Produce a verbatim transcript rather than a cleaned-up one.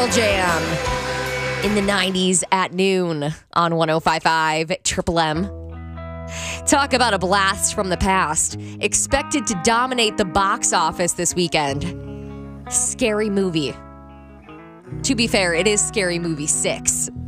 Pearl Jam in the nineties at noon on one oh five point five Triple M. Talk about a blast from the past. Expected to dominate the box office this weekend. Scary Movie. To be fair, it is Scary Movie six.